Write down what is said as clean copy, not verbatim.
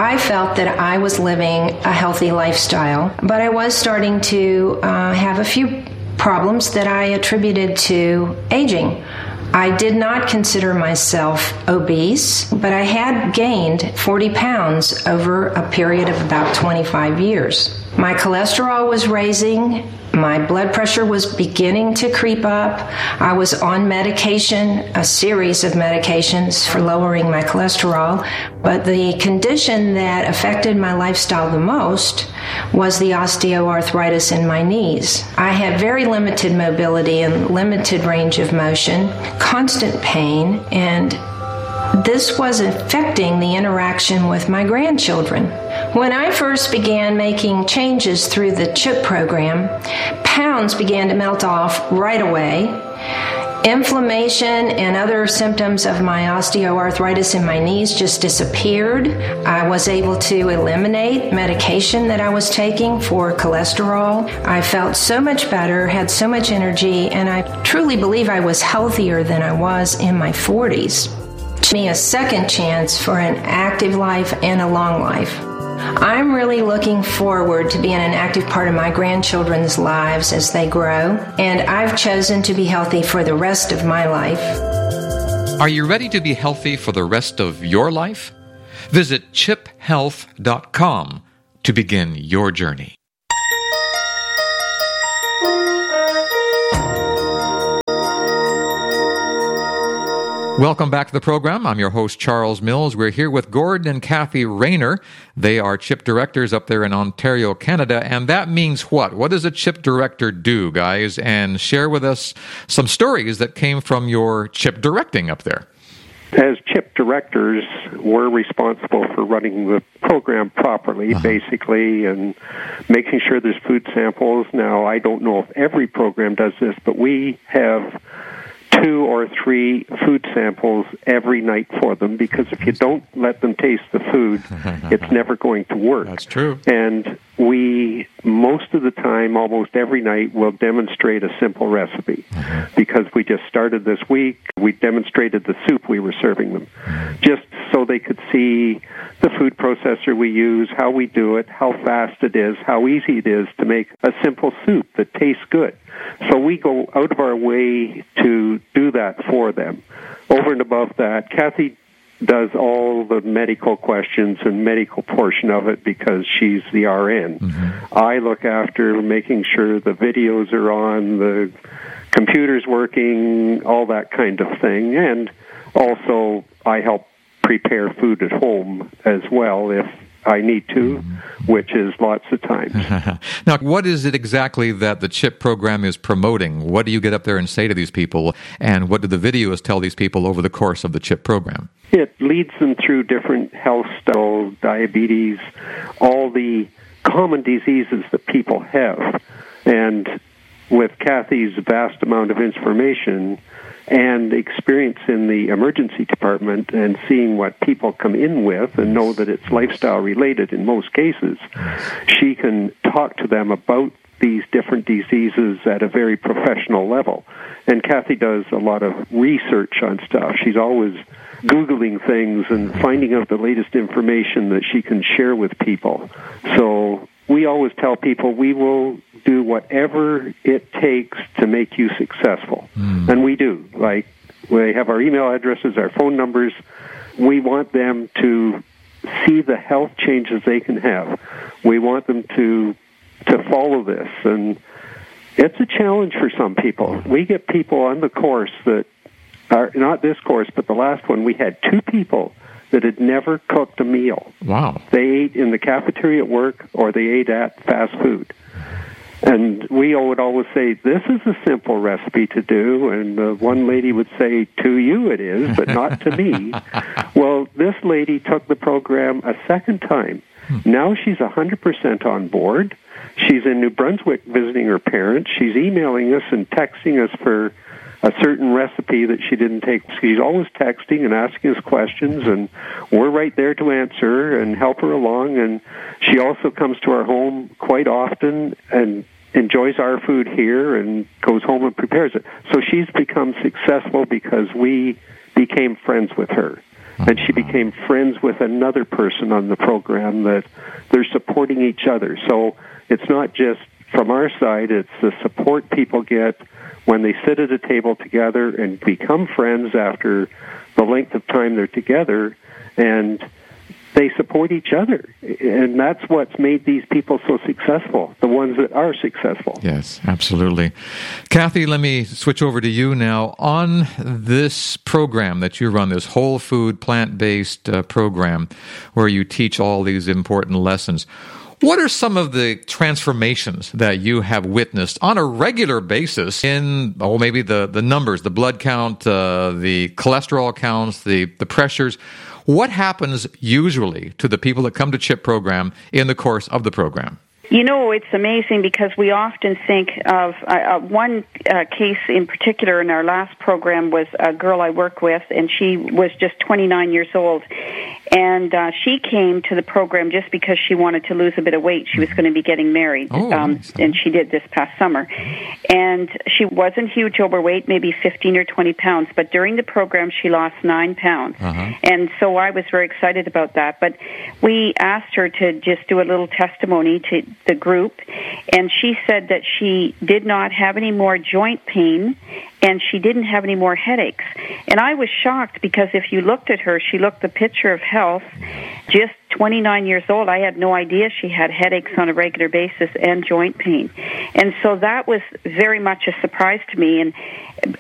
I felt that I was living a healthy lifestyle, but I was starting to have a few problems that I attributed to aging. I did not consider myself obese, but I had gained 40 pounds over a period of about 25 years. My cholesterol was raising. My blood pressure was beginning to creep up. I was on medication, a series of medications for lowering my cholesterol, but the condition that affected my lifestyle the most was the osteoarthritis in my knees. I had very limited mobility and limited range of motion, constant pain, and this was affecting the interaction with my grandchildren. When I first began making changes through the CHIP program, pounds began to melt off right away. Inflammation and other symptoms of my osteoarthritis in my knees just disappeared. I was able to eliminate medication that I was taking for cholesterol. I felt so much better, had so much energy, and I truly believe I was healthier than I was in my 40s. Me a second chance for an active life and a long life. I'm really looking forward to being an active part of my grandchildren's lives as they grow, and I've chosen to be healthy for the rest of my life. Are you ready to be healthy for the rest of your life? Visit chiphealth.com to begin your journey. Welcome back to the program. I'm your host, Charles Mills. We're here with Gordon and Kathy Rayner. They are CHIP directors up there in Ontario, Canada. And that means what? What does a CHIP director do, guys? And share with us some stories that came from your CHIP directing up there. As CHIP directors, we're responsible for running the program properly, basically, and making sure there's food samples. Now, I don't know if every program does this, but we have 2 or 3 food samples every night for them, because if you don't let them taste the food, it's never going to work. That's true. And we, most of the time, almost every night, will demonstrate a simple recipe. Because we just started this week, we demonstrated the soup we were serving them, just so they could see the food processor we use, how we do it, how fast it is, how easy it is to make a simple soup that tastes good. So we go out of our way to do that for them. Over and above that, Kathy does all the medical questions and medical portion of it because she's the RN. I look after making sure the videos are on, the computer's working, all that kind of thing. And also I help prepare food at home as well if I need to, which is lots of times. Now, what is it exactly that the CHIP program is promoting? What do you get up there and say to these people? And what do the videos tell these people over the course of the CHIP program? It leads them through different health styles, diabetes, all the common diseases that people have. And with Kathy's vast amount of information and experience in the emergency department and seeing what people come in with and know that it's lifestyle related in most cases, she can talk to them about these different diseases at a very professional level. And Kathy does a lot of research on stuff. She's always Googling things and finding out the latest information that she can share with people. So we always tell people we will do whatever it takes to make you successful. And we do. Like, we have our email addresses, our phone numbers. We want them to see the health changes they can have. We want them to follow this. And it's a challenge for some people. We get people on the course that are, not this course, but the last one, we had 2 people that had never cooked a meal. Wow. They ate in the cafeteria at work or they ate at fast food. And we would always say, this is a simple recipe to do. And one lady would say, to you it is, but not to me. Well, this lady took the program a second time. Now she's 100% on board. She's in New Brunswick visiting her parents. She's emailing us and texting us for a certain recipe that she didn't take. She's always texting and asking us questions, and we're right there to answer and help her along. And she also comes to our home quite often and enjoys our food here and goes home and prepares it. So she's become successful because we became friends with her. And she became friends with another person on the program that they're supporting each other. So it's not just from our side, it's the support people get when they sit at a table together and become friends after the length of time they're together, and they support each other. And that's what's made these people so successful, the ones that are successful. Yes, absolutely. Kathy, let me switch over to you now. On this program that you run, this whole food, plant-based program where you teach all these important lessons, what are some of the transformations that you have witnessed on a regular basis in, maybe the numbers, the blood count, the cholesterol counts, the pressures? What happens usually to the people that come to CHIP program in the course of the program? You know, it's amazing because we often think of one case in particular in our last program was a girl I work with, and she was just 29 years old. And she came to the program just because she wanted to lose a bit of weight. She was going to be getting married, and she did this past summer. And she wasn't huge overweight, maybe 15 or 20 pounds, but during the program she lost 9 pounds. And so I was very excited about that. But we asked her to just do a little testimony to the group, and she said that she did not have any more joint pain and she didn't have any more headaches. And I was shocked because if you looked at her, she looked the picture of health, just 29 years old. I had no idea she had headaches on a regular basis and joint pain. And so that was very much a surprise to me. And